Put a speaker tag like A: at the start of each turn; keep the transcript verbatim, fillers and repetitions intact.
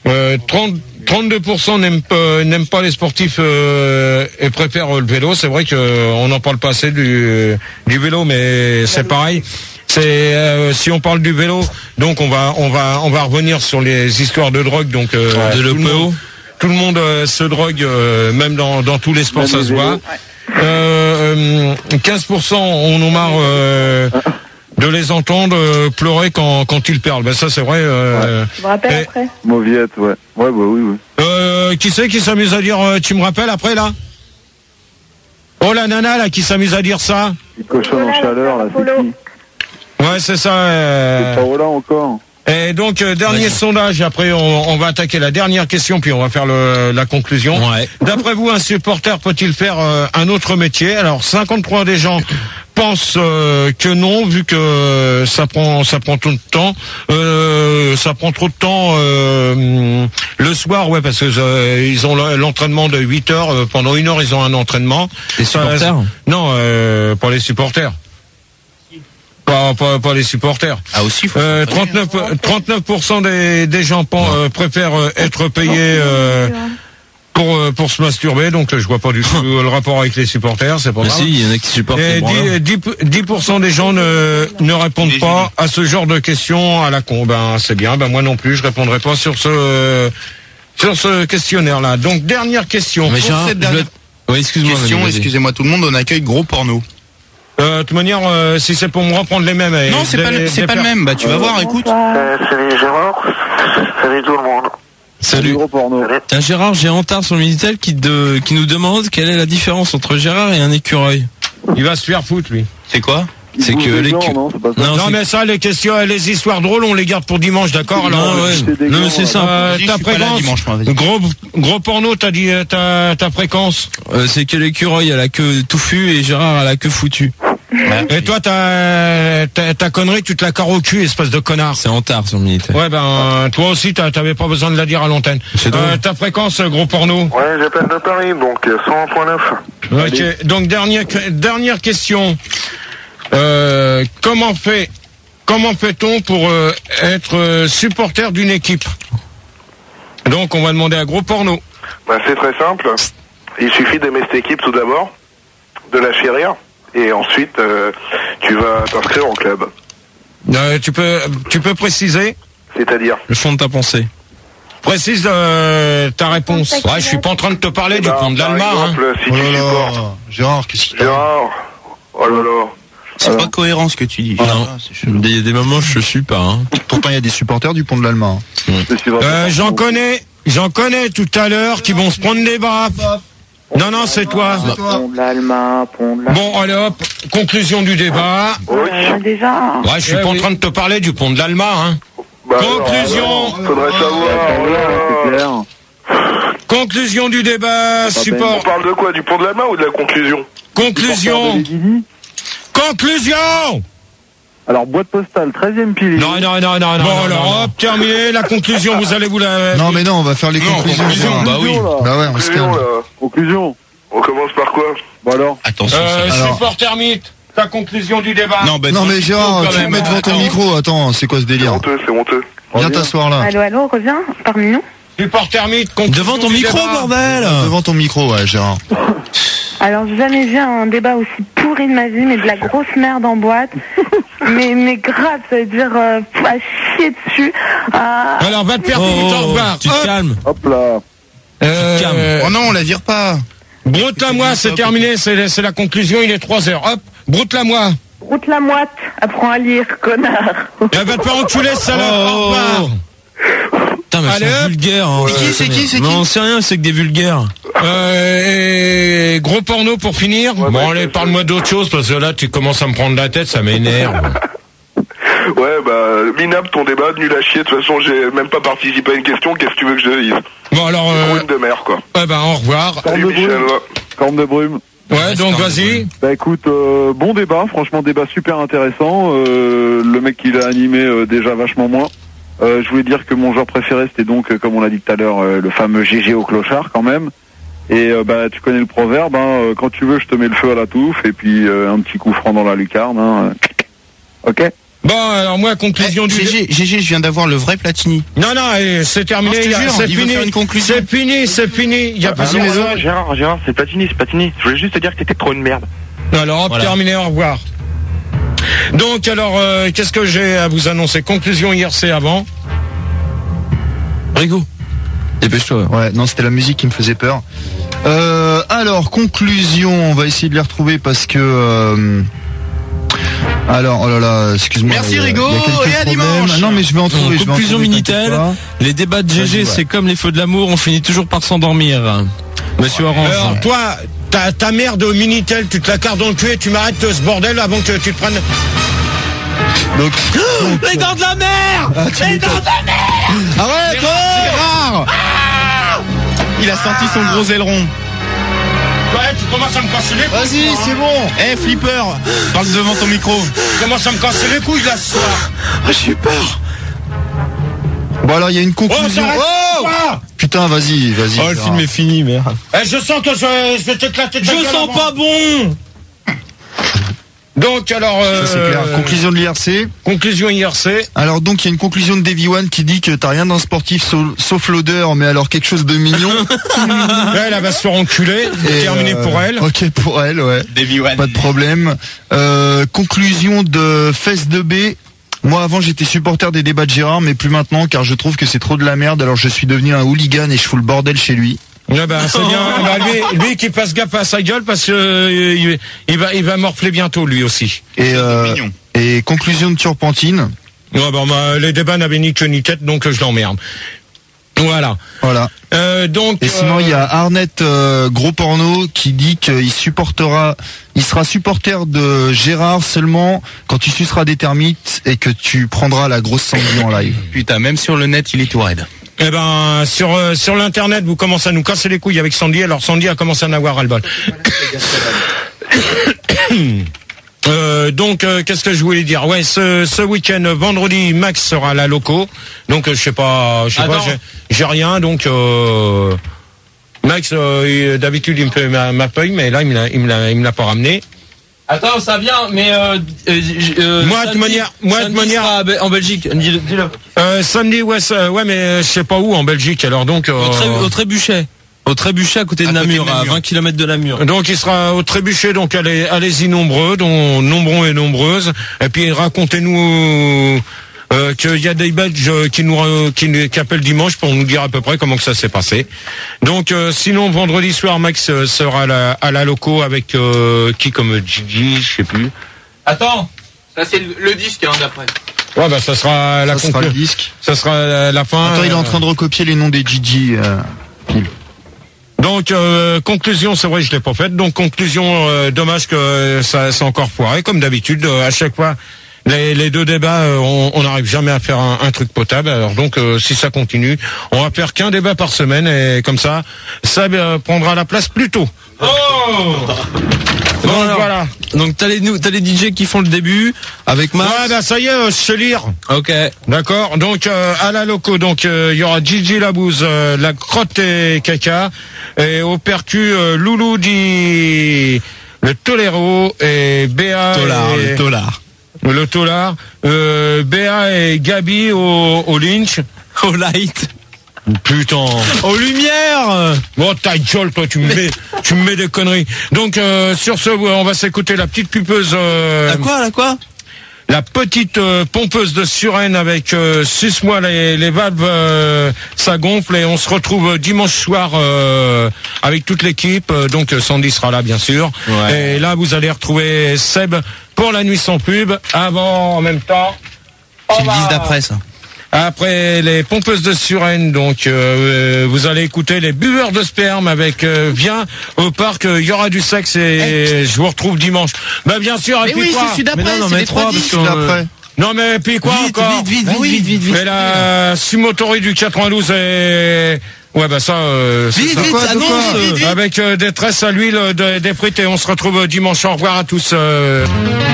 A: Euh, trente, trente-deux pour cent n'aiment pas, n'aiment pas les sportifs euh, et préfèrent le vélo. C'est vrai qu'on n'en parle pas assez du, du vélo, mais c'est pareil. C'est euh, si on parle du vélo, donc on va on va on va revenir sur les histoires de drogue. Donc euh,
B: de l'O P O.
A: Tout le monde euh, se drogue, euh, même dans dans tous les sports, même ça se voit. Euh, quinze pour cent on en marre euh, de les entendre euh, pleurer quand quand ils perdent. Ben ça c'est vrai. Euh,
C: ouais. Tu me rappelles
D: et, après Mauviette, ouais. Ouais, bah oui, oui.
A: Euh, qui c'est qui s'amuse à dire euh, tu me rappelles après là? Oh la nana là qui s'amuse à dire ça.
D: Il cochonne en chaleur là, c'est qui?
A: Ouais, c'est ça. Euh...
D: C'est pas là encore.
A: Et donc, euh, dernier sondage, après on, on va attaquer la dernière question, puis on va faire le, la conclusion.
B: Ouais.
A: D'après vous, un supporter peut-il faire euh, un autre métier? Alors, cinquante-trois des gens pensent euh, que non, vu que ça prend ça prend tout le temps. Euh, ça prend trop de temps euh, le soir, ouais, parce que euh, ils ont l'entraînement de huit heures. Euh, pendant une heure, ils ont un entraînement.
B: Les supporters?
A: Euh, non, euh, pas les supporters. Pas, pas, pas les supporters.
B: Ah aussi. Faut
A: euh, trente-neuf, trente-neuf pour cent des, des gens euh, préfèrent euh, être payés euh, pour euh, pour se masturber. Donc je vois pas du tout le rapport avec les supporters. C'est pas grave.
B: Si, il y en a qui supportent.
A: Et dix pour cent des gens ne ne répondent pas à ce genre de questions à la con. Ben c'est bien. Ben moi non plus, je répondrai pas sur ce euh, sur ce questionnaire-là. Donc dernière question.
B: Mais pour cette dernière
E: oui, excuse-moi. Question, excusez-moi tout le monde, on accueille Gros Porno.
A: Euh, de toute manière, euh, si c'est pour me reprendre les mêmes...
E: Non, c'est pas, le, c'est pas le même. Bah, tu vas euh, voir, écoute.
F: Euh, salut Gérard. Salut tout le monde.
B: Salut.
D: Gros Porno.
B: Tiens, Gérard, j'ai Antard sur le Minitel qui, de, qui nous demande quelle est la différence entre Gérard et un écureuil.
A: Il va se faire foutre, lui.
E: C'est quoi?
B: C'est que les
D: gens, non, c'est pas ça.
A: non, non mais ça, les questions, les histoires drôles, on les garde pour dimanche, d'accord? Alors,
B: non, ouais.
A: non, c'est ça. Euh, ta fréquence, dimanche, gros, gros porno, t'as dit ta, ta fréquence.
B: Euh, c'est que l'écureuil a la queue touffue et Gérard a la queue foutue.
A: Ouais. Et toi, ta, ta, ta connerie, tu te la carres au cul, espèce de connard.
B: C'est Antard sur le Minitel.
A: Ouais, ben, toi aussi, t'avais pas besoin de la dire à l'antenne. Euh, ta fréquence, gros porno.
F: Ouais, j'appelle de Paris, donc cent point neuf.
A: Ok, donc dernière, dernière question. Euh, comment fait, comment fait-on pour euh, être euh, supporter d'une équipe? Donc, on va demander à Gros Porno.
F: Bah, c'est très simple. Il suffit d'aimer cette équipe tout d'abord, de la chérir, et ensuite, euh, tu vas t'inscrire en club.
A: Euh, tu peux, tu peux préciser?
F: C'est-à-dire?
B: Le fond de ta pensée.
A: Précise euh, ta réponse. Ouais, je suis pas en train de te parler eh du ben, pont de l'Alma. Hein.
F: Si
G: oh
F: tu
G: là
F: supportes.
G: là. Gérard, qu'est-ce qu'il
F: Gérard, oh là là.
E: C'est Alors. pas cohérent ce que tu dis.
B: Ah, non, il y a des moments je suis pas. Hein.
G: Pourtant il y a des supporters du pont de l'Alma.
A: Hein. Euh, j'en connais, j'en connais tout à l'heure qui vont se prendre des baffes. Non, non, c'est toi.
C: Pont de l'Alma, pont de l'Alma.
A: Bon, allez hop, conclusion du débat.
F: Oui.
C: Euh, déjà.
A: Ouais, je suis ouais, pas oui. en train de te parler du pont de l'Alma, hein.
F: Bah,
A: conclusion.
F: Alors, faudrait savoir.
A: Conclusion du débat, support.
F: On parle de quoi? Du pont de l'Alma ou de la conclusion?
A: Conclusion. Conclusion.
D: Alors, boîte postale, treizième pilier.
A: Non, non, non, non, non. Bon, non, alors, non, hop, terminé. La conclusion, vous allez vous la...
G: Non, mais non, on va faire les non, conclusions.
F: Conclusion,
G: bah oui.
D: Là.
G: Bah ouais, on se calme.
D: Conclusion.
F: On commence par quoi?
D: Bon alors.
B: Attention.
A: Euh,
B: alors...
A: Support mythe. Ta conclusion du débat.
G: Non, bah, non mais Gérard, tu te mets devant ton micro. Attends, c'est quoi ce délire?
F: C'est honteux, c'est honteux.
G: Viens t'asseoir là.
C: Allô, allô, reviens parmi nous.
A: Support mythe.
B: Devant ton micro, débat. Bordel.
G: Devant ton micro, ouais, Gérard.
C: Alors, j'ai jamais vu un débat aussi pourri de ma vie, mais de la grosse merde en boîte. mais, mais grave, ça veut dire euh, à chier dessus. Euh...
A: Alors, va te faire
B: oh,
A: au revoir.
B: Tu te calmes.
D: Hop là.
A: Euh,
B: tu te calmes.
E: Oh non, on la vire pas.
A: Broute-la-moi, c'est terminé, c'est, c'est la conclusion, il est trois heures. Hop, broute-la-moi.
C: Broute-la-moite, apprends à lire, connard.
A: Elle va te faire enculer, salope, oh, au revoir.
B: Putain, mais c'est vulgaire. Hein.
E: C'est qui, c'est qui, c'est qui?
B: Non, c'est rien, c'est que des vulgaires.
A: Euh, et gros porno pour finir. Ouais, bon, allez, parle-moi d'autre chose, parce que là, tu commences à me prendre la tête, ça m'énerve.
F: Ouais, bah, minable ton débat, nul à chier. De toute façon, j'ai même pas participé à une question. Qu'est-ce que tu veux que je dise?
A: Bon, alors.
F: Euh... de mer, quoi.
A: Ouais, bah, au revoir.
F: Salut, Michel.
D: Corne de brume.
A: Ouais, donc vas-y.
D: Bah écoute, euh, bon débat, franchement débat super intéressant. Euh, le mec qui l'a animé euh, déjà vachement moins. Euh, je voulais dire que mon genre préféré c'était donc, euh, comme on l'a dit tout à l'heure, euh, le fameux G G au clochard quand même. Et euh, bah tu connais le proverbe, hein, euh, quand tu veux je te mets le feu à la touffe et puis euh, un petit coup franc dans la lucarne. Hein. Ok.
A: Bon, alors moi, conclusion
E: Eh,
A: du...
E: G G, G G, je viens d'avoir le vrai Platini.
A: Non, non, eh, c'est terminé,
E: Non, je te
A: il y a-
E: jure,
A: c'est
E: il veut
A: fini,
E: faire une conclusion.
A: c'est fini, c'est fini, il y a pas de
H: non,
A: raison.
H: non, Gérard, Gérard, c'est Platini, c'est Platini. Je voulais juste te dire que t'étais trop une merde.
A: Alors, hop,
E: Voilà.
A: terminé, au revoir. Donc, alors, euh, qu'est-ce que j'ai à vous annoncer? Conclusion I R C avant.
B: Rigo. Dépêche-toi.
G: Ouais, non, c'était la musique qui me faisait peur. Euh, alors, conclusion, on va essayer de les retrouver parce que... euh, alors, oh là là, excuse-moi.
E: Merci,
G: il y a-
E: Rigo,
G: il y a quelques
E: et à
G: problèmes.
E: dimanche.
G: Non, mais je vais en trouver. je vais en
B: Conclusion
G: trouver,
B: Minitel,
G: t'inquiète pas.
B: les débats de G G,
G: Vas-y, ouais.
B: c'est comme les feux de l'amour, on finit toujours par s'endormir. Monsieur Orange.
A: Alors, toi, ta, ta mère de Minitel, tu te la cartes dans le cul et tu m'arrêtes ce bordel avant que tu te prennes...
G: Donc, donc,
B: Les dents de la mer
G: ah, tu m'étonnes.
E: Arrête, Gérard Il a sorti son gros aileron.
A: Ouais, tu commences à me casser les couilles.
G: Vas-y, c'est bon.
E: Eh, Flipper, parle devant ton micro.
A: Tu commences à me casser les couilles, là, ce soir.
B: J'ai peur.
G: Bon, alors, il y a une
A: Oh,
G: conclusion.
A: s'arrête
G: Oh
A: pas.
G: Putain, vas-y, vas-y.
B: Oh, le
G: Gérard.
B: film est fini, merde.
A: Eh, je sens que je, je vais t'éclater ta
B: Je
A: gueule
B: sens
A: avant.
B: pas bon.
A: Donc, alors... Euh,
G: Ça, c'est clair. Conclusion de l'I R C.
A: Conclusion I R C.
G: Alors donc il y a une conclusion de Davy One qui dit que t'as rien d'un sportif sau- sauf l'odeur, mais alors quelque chose de mignon.
A: Elle, elle va se faire enculer.
G: Et,
A: Terminé
G: euh,
A: pour elle.
G: Ok pour elle, ouais.
E: Davy One.
G: Pas de problème. Euh, conclusion de Fesse de B. Moi avant j'étais supporter des débats de Gérard, mais plus maintenant car je trouve que c'est trop de la merde. Alors je suis devenu un hooligan et je fous le bordel chez lui.
A: Ouais, ben, c'est bien. Bah, lui, lui qui fasse gaffe à sa gueule parce que euh, il, il va, il va morfler bientôt lui aussi.
G: Et, euh,
E: mignon.
G: et conclusion de Turpentine.
A: Ouais, bon, bah, les débats n'avaient ni queue ni tête, donc euh, je l'emmerde. Voilà.
G: Voilà.
A: Euh, donc.
G: Et sinon,
A: euh,
G: il y a Arnett euh, Gros Porno qui dit qu'il supportera, il sera supporter de Gérard seulement quand tu suceras des termites et que tu prendras la grosse sanglier en live.
E: Putain, même sur le net, il est tout raide.
A: Eh ben, sur euh, sur l'internet, vous commencez à nous casser les couilles avec Sandy. Alors Sandy a commencé à en avoir ras-le-bol. Euh, donc, euh, qu'est-ce que je voulais dire? Ouais, ce, ce week-end, vendredi, Max sera à la loco. Donc, euh, je sais pas, je sais pas, j'ai- j'ai rien. Donc, euh, Max, euh, il- d'habitude, il me fait ma, ma feuille, mais là, il me l'a, il me l'a, il me l'a pas ramené.
B: Attends, ça vient, mais euh, euh, euh,
A: Moi, de
B: samedi-
A: manière- moi, de
B: samedi
A: manière-
B: sera à Be- en Belgique. Dis-le. dis-le.
A: Euh, samedi, ouais, ça- ouais, mais je sais pas où en Belgique. Alors donc, euh,
B: Au, Tré- au Trébuchet. Au Trébuchet, à côté de
E: À côté de
B: Namur, à
E: Namur.
B: vingt kilomètres de Namur.
A: donc il sera au Trébuchet. Donc allez, allez-y nombreux, dont nombreux et nombreuses. Et puis racontez-nous euh, qu'il y a des Belges qui nous euh, qui, nous- qui appellent dimanche pour nous dire à peu près comment que ça s'est passé. Donc euh, sinon vendredi soir, Max euh, sera à la, à la loco avec euh, qui comme Gigi, je sais plus.
B: Attends. Ça, c'est le, le disque, hein, d'après.
A: Ouais, bah ça sera la
G: Ça sera le
A: conclu-
G: disque.
A: Ça sera la, la fin.
G: Attends, il est en
A: euh,
G: train de recopier les noms des Gigi. Euh, pile.
A: Donc euh, conclusion, c'est vrai, je l'ai pas faite. Donc conclusion, euh, dommage que ça c'est encore foiré, comme d'habitude. euh, à chaque fois, les, les deux débats, euh, on on n'arrive jamais à faire un, un truc potable. Alors donc, euh, si ça continue, on va faire qu'un débat par semaine et comme ça, ça euh, prendra la place plus tôt.
B: Oh
A: Donc
B: Bon, alors,
A: voilà.
B: Donc t'as les, nou- t'as les D J qui font le début avec Max.
A: Ouais, bah ça y est, euh, je sais lire.
B: Ok.
A: D'accord. Donc euh, à la loco, donc euh, il y aura Gigi Labouze, euh, la crotte et caca, et au percu euh, Loulou dit le tolero et Béa
B: Tolard,
A: et,
B: le tolard.
A: le tolard, euh, Béa et Gabi au, au lynch.
B: Au light.
A: Putain.
B: Aux lumières.
A: Bon, ta gueule, toi, tu me mets, tu me mets des conneries. Donc euh, sur ce, on va s'écouter la petite pupeuse. Euh,
B: La quoi, la quoi?
A: La petite euh, pompeuse de Suresnes avec euh, suce-moi les, les valves, euh, ça gonfle et on se retrouve euh, dimanche soir euh, avec toute l'équipe. Euh, donc euh, Sandy sera là bien sûr.
B: Ouais.
A: Et là vous allez retrouver Seb pour la nuit sans pub. Avant en même temps.
E: C'est
A: on
E: le
A: va-
E: disque d'après, ça.
A: Après les pompeuses de Suresnes, donc euh, euh, vous allez écouter les buveurs de sperme avec euh, viens au parc, il euh, y aura du sexe et je vous retrouve dimanche. Bah bien sûr. Et
E: Mais
A: puis
E: oui,
A: quoi
E: c'est celui
B: Mais
E: d'après,
B: non, non,
E: c'est
B: mais
E: les trois
B: trois, parce
E: disques.
B: que-
G: Après.
A: Non mais puis quoi
E: Vite,
A: encore
E: vite, vite,
B: Bah
E: vite,
B: oui.
E: vite, vite, vite.
A: Mais la Sumotori du quatre-vingt-douze et ouais bah ça, euh, c'est
E: Vite,
A: ça.
E: vite,
G: Quoi, de
E: annonce,
G: quoi
E: vite, vite.
A: Avec euh, des tresses à l'huile, de- des frites et on se retrouve dimanche. Au revoir à tous. euh.